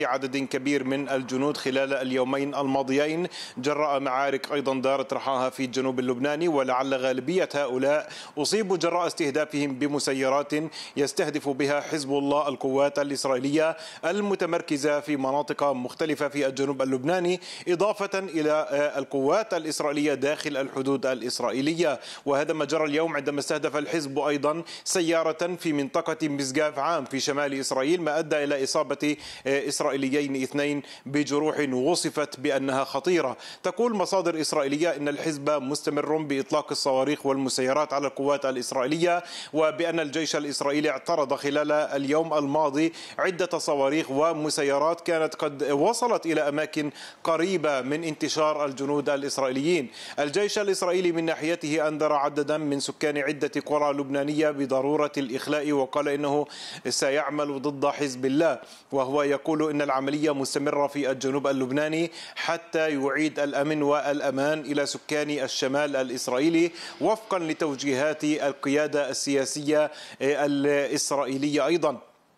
عدد كبير من الجنود خلال اليومين الماضيين جراء معارك أيضا دارت رحاها في الجنوب اللبناني، ولعل غالبية هؤلاء أصيبوا جراء استهدافهم بمسيرات يستهدف بها حزب الله القوات الإسرائيلية المتمركزة في مناطق مختلفة في الجنوب اللبناني، إضافة إلى القوات الإسرائيلية داخل الحدود الإسرائيلية. وهذا ما جرى اليوم عندما استهدف الحزب أيضا سيارة في منطقة مسقاف عام في شمال إسرائيل، ما أدى إلى إصابة إسرائيليين اثنين بجروح وصفت بأنها خطيرة. تقول مصادر إسرائيلية إن الحزب مستمر بإطلاق الصواريخ والمسيرات على القوات الإسرائيلية، وبأن الجيش الإسرائيلي اعترض خلال اليوم الماضي عدة صواريخ ومسيرات كانت قد وصلت إلى أماكن قريبة من انتشار الجنود الإسرائيليين. الجيش الإسرائيلي من ناحيته أنذر عددا من سكان عدة قرى لبنانية بضرورة الإخلاء، وقال إنه سيعمل ضد حزب الله، وهو يقول إن العملية مستمرة في الجنوب اللبناني حتى يعيد الأمن والأمان إلى سكان الشمال الإسرائيلي وفقا لتوجيهات القيادة السياسية الإسرائيلية. أيضا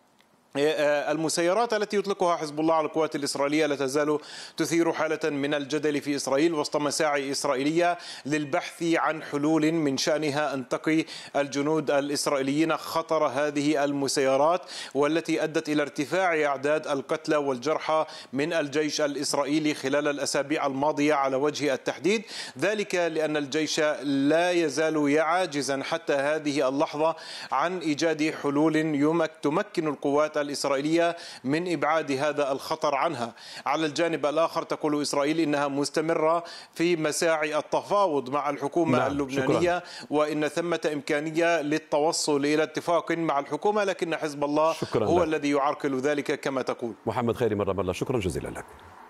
المسيرات التي يطلقها حزب الله على القوات الإسرائيلية لا تزال تثير حالة من الجدل في إسرائيل وسط مساعي إسرائيلية للبحث عن حلول من شأنها أن تقي الجنود الإسرائيليين خطر هذه المسيرات، والتي أدت إلى ارتفاع أعداد القتلى والجرحى من الجيش الإسرائيلي خلال الأسابيع الماضية على وجه التحديد. ذلك لأن الجيش لا يزال عاجزا حتى هذه اللحظة عن إيجاد حلول تمكن القوات الإسرائيلية من إبعاد هذا الخطر عنها. على الجانب الآخر تقول إسرائيل إنها مستمرة في مساعي التفاوض مع الحكومة اللبنانية، وإن ثمة إمكانية للتوصل إلى اتفاق مع الحكومة، لكن حزب الله هو الذي يعرقل ذلك كما تقول. محمد خيري من رام الله، شكرا جزيلا لك.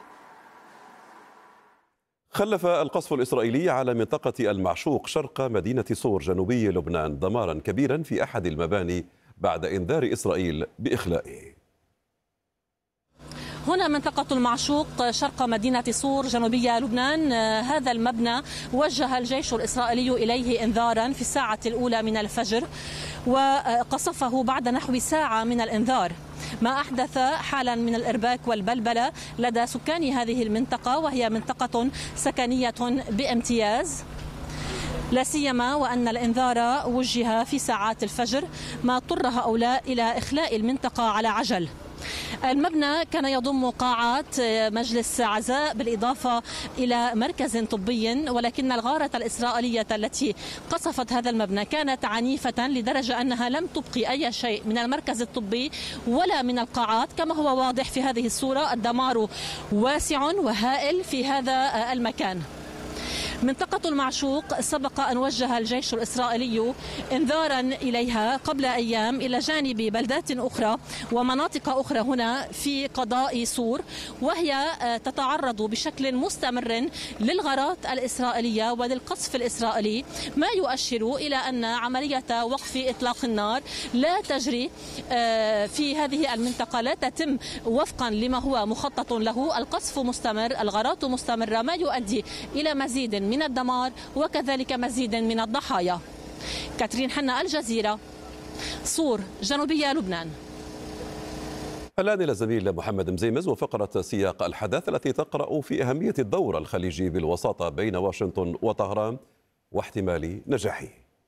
خلف القصف الإسرائيلي على منطقة المعشوق شرق مدينة صور جنوبي لبنان دمارا كبيرا في أحد المباني بعد إنذار إسرائيل بإخلائه. هنا منطقة المعشوق شرق مدينة صور جنوبية لبنان. هذا المبنى وجه الجيش الإسرائيلي إليه إنذارا في الساعة الأولى من الفجر، وقصفه بعد نحو ساعة من الإنذار، ما أحدث حالا من الإرباك والبلبلة لدى سكان هذه المنطقة، وهي منطقة سكنية بامتياز، لا سيما وأن الإنذار وجه في ساعات الفجر، ما اضطر هؤلاء إلى إخلاء المنطقة على عجل. المبنى كان يضم قاعات مجلس عزاء بالإضافة إلى مركز طبي، ولكن الغارة الإسرائيلية التي قصفت هذا المبنى كانت عنيفة لدرجة أنها لم تبقي أي شيء من المركز الطبي ولا من القاعات، كما هو واضح في هذه الصورة. الدمار واسع وهائل في هذا المكان. منطقة المعشوق سبق أن وجه الجيش الإسرائيلي إنذارا إليها قبل أيام إلى جانب بلدات أخرى ومناطق أخرى هنا في قضاء صور، وهي تتعرض بشكل مستمر للغارات الإسرائيلية وللقصف الإسرائيلي، ما يؤشر إلى أن عملية وقف إطلاق النار لا تجري في هذه المنطقة، لا تتم وفقا لما هو مخطط له. القصف مستمر، الغارات مستمرة، ما يؤدي إلى مزيد من الدمار وكذلك مزيد من الضحايا. كاترين حنا، الجزيرة، صور جنوبية لبنان. الآن إلى الزميل محمد مزيمز وفقرة سياق الحدث التي تقرأ في أهمية الدور الخليجي بالوساطة بين واشنطن وطهران واحتمال نجاحه.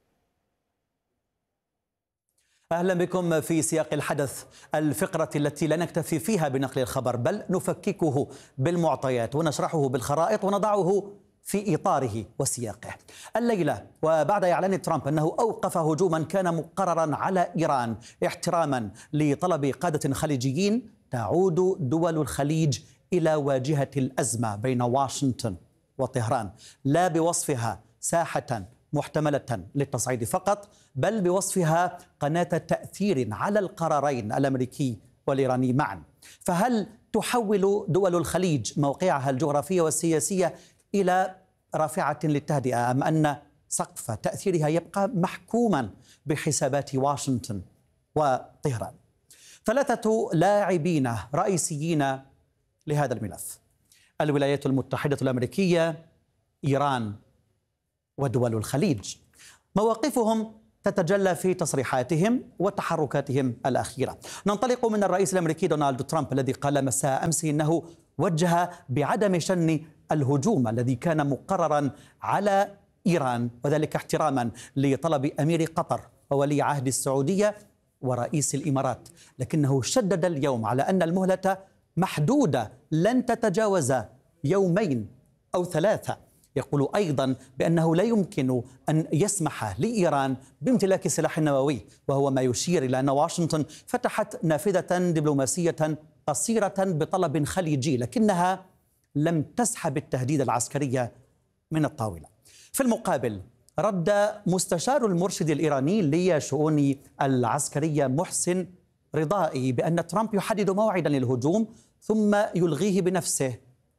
أهلا بكم في سياق الحدث، الفقرة التي لا نكتفي فيها بنقل الخبر بل نفككه بالمعطيات ونشرحه بالخرائط ونضعه في إطاره وسياقه. الليلة وبعد إعلان ترامب أنه أوقف هجوما كان مقررا على إيران احتراما لطلب قادة خليجيين، تعود دول الخليج إلى واجهة الأزمة بين واشنطن وطهران، لا بوصفها ساحة محتملة للتصعيد فقط، بل بوصفها قناة تأثير على القرارين الأمريكي والإيراني معا. فهل تحول دول الخليج موقعها الجغرافي والسياسي إلى رافعة للتهدئة، أم أن سقف تأثيرها يبقى محكوما بحسابات واشنطن وطهران؟ ثلاثة لاعبين رئيسيين لهذا الملف: الولايات المتحدة الأمريكية، إيران، ودول الخليج. مواقفهم تتجلى في تصريحاتهم وتحركاتهم الأخيرة. ننطلق من الرئيس الأمريكي دونالد ترامب الذي قال مساء أمس إنه وجه بعدم شن الهجوم الذي كان مقررا على إيران، وذلك احتراما لطلب أمير قطر وولي عهد السعودية ورئيس الإمارات، لكنه شدد اليوم على أن المهلة محدودة لن تتجاوز يومين أو 3. يقول أيضا بأنه لا يمكن أن يسمح لإيران بامتلاك سلاح نووي، وهو ما يشير إلى أن واشنطن فتحت نافذة دبلوماسية قصيرة بطلب خليجي، لكنها لم تسحب التهديد العسكري من الطاولة. في المقابل رد مستشار المرشد الإيراني لشؤون العسكرية محسن رضائي بأن ترامب يحدد موعدا للهجوم ثم يلغيه بنفسه،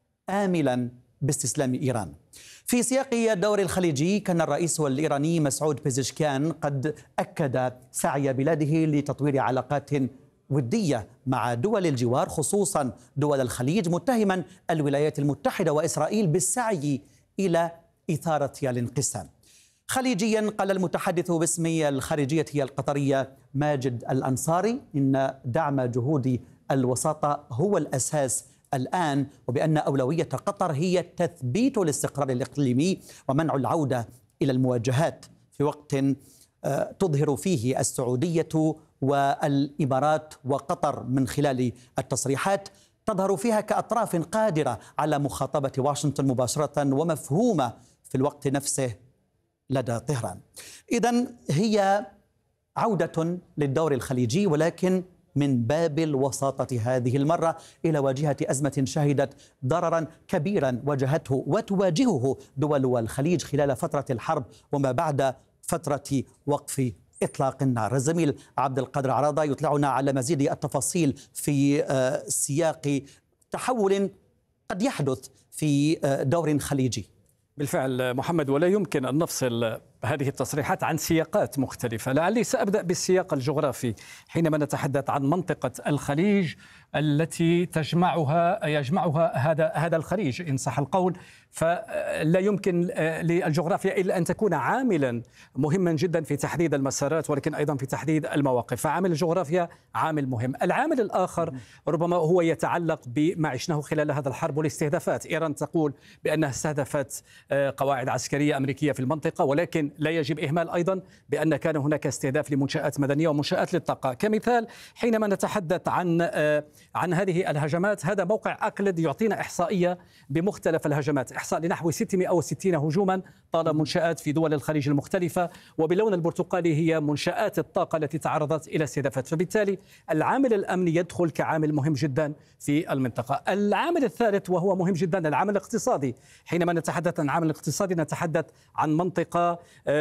آملا باستسلام إيران. في سياق الدور الخليجي كان الرئيس الإيراني مسعود بيزشكيان قد أكد سعي بلاده لتطوير علاقات ودية مع دول الجوار خصوصا دول الخليج، متهما الولايات المتحدة وإسرائيل بالسعي إلى إثارة الانقسام. خليجيا قال المتحدث باسم الخارجية القطرية ماجد الأنصاري إن دعم جهود الوساطة هو الأساس الآن، وبأن أولوية قطر هي تثبيت الاستقرار الإقليمي ومنع العودة إلى المواجهات في وقت تظهر فيه السعودية والإمارات وقطر من خلال التصريحات تظهر فيها كأطراف قادرة على مخاطبة واشنطن مباشرة ومفهومة في الوقت نفسه لدى طهران. إذن هي عودة للدور الخليجي، ولكن من باب الوساطة هذه المرة إلى واجهة أزمة شهدت ضررا كبيرا واجهته وتواجهه دول الخليج خلال فترة الحرب وما بعد فترة وقف إطلاق النار. الزميل عبد القادر عراضة يطلعنا على مزيد التفاصيل في سياق تحول قد يحدث في دور خليجي. بالفعل محمد، ولا يمكن أن نفصل هذه التصريحات عن سياقات مختلفة. لعلي سأبدأ بالسياق الجغرافي حينما نتحدث عن منطقة الخليج التي يجمعها هذا الخليج إن صح القول، فلا يمكن للجغرافيا إلا أن تكون عاملا مهما جدا في تحديد المسارات ولكن أيضا في تحديد المواقف، فعامل الجغرافيا عامل مهم. العامل الآخر ربما هو يتعلق بما عشناه خلال هذا الحرب والاستهدافات. إيران تقول بأنها استهدفت قواعد عسكرية أمريكية في المنطقة، ولكن لا يجب إهمال أيضا بأن كان هناك استهداف لمنشآت مدنية ومنشآت للطاقة. كمثال حينما نتحدث عن هذه الهجمات، هذا موقع أكلد يعطينا إحصائية بمختلف الهجمات، إحصاء لنحو 660 هجوما طال منشآت في دول الخليج المختلفة، وباللون البرتقالي هي منشآت الطاقة التي تعرضت إلى استهدافات. فبالتالي العامل الأمني يدخل كعامل مهم جدا في المنطقة. العامل الثالث وهو مهم جدا العامل الاقتصادي. حينما نتحدث عن العامل الاقتصادي نتحدث عن منطقة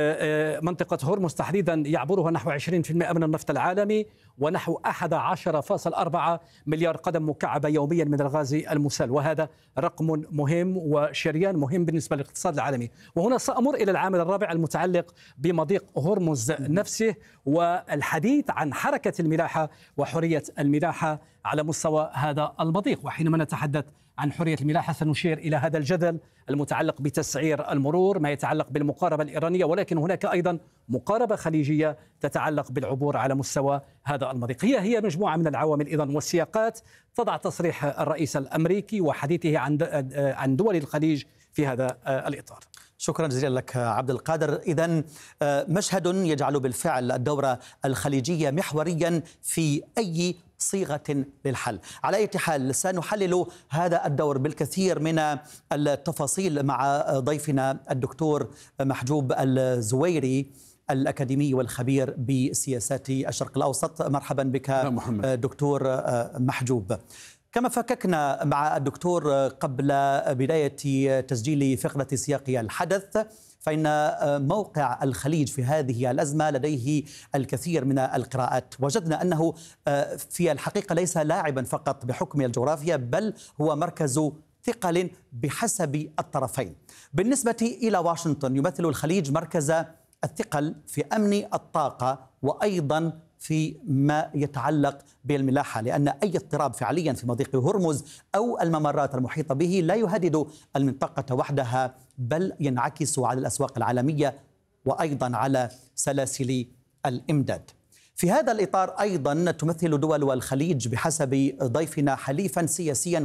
هرمز تحديدا يعبرها نحو 20% من النفط العالمي ونحو 11.4 مليار قدم مكعبة يوميا من الغاز المسال، وهذا رقم مهم وشريان مهم بالنسبة للاقتصاد العالمي. وهنا سأمر إلى العامل الرابع المتعلق بمضيق هرمز نفسه والحديث عن حركة الملاحة وحرية الملاحة على مستوى هذا المضيق. وحينما نتحدث عن حرية الملاحة سنشير إلى هذا الجدل المتعلق بتسعير المرور، ما يتعلق بالمقاربة الإيرانية، ولكن هناك أيضا مقاربة خليجية تتعلق بالعبور على مستوى هذا المضيق. هي مجموعة من العوامل إذن والسياقات تضع تصريح الرئيس الأمريكي وحديثه عن دول الخليج في هذا الإطار. شكرا جزيلا لك عبد القادر. إذن مشهد يجعل بالفعل الدورة الخليجية محوريا في أي صيغة للحل. على أي حال سنحلل هذا الدور بالكثير من التفاصيل مع ضيفنا الدكتور محجوب الزويري الأكاديمي والخبير بسياسات الشرق الأوسط. مرحبا بك دكتور محجوب. كما فككنا مع الدكتور قبل بداية تسجيل فقرة سياق الحدث، فإن موقع الخليج في هذه الأزمة لديه الكثير من القراءات. وجدنا أنه في الحقيقة ليس لاعبا فقط بحكم الجغرافيا، بل هو مركز ثقل بحسب الطرفين. بالنسبة إلى واشنطن يمثل الخليج مركز الثقل في أمن الطاقة وأيضا في ما يتعلق بالملاحة، لأن أي اضطراب فعليا في مضيق هرمز أو الممرات المحيطة به لا يهدد المنطقة وحدها، بل ينعكس على الأسواق العالمية وأيضا على سلاسل الإمداد. في هذا الإطار أيضا تمثل دول الخليج بحسب ضيفنا حليفا سياسيا